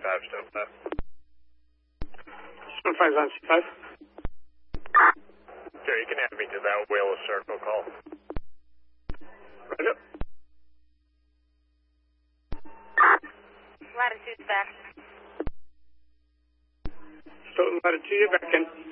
Stone 5. Stone 5's on C5. Sure, you can have me to that Whale Circle call. Right up. Latitude's back. Stoughton Latitude, you're back in.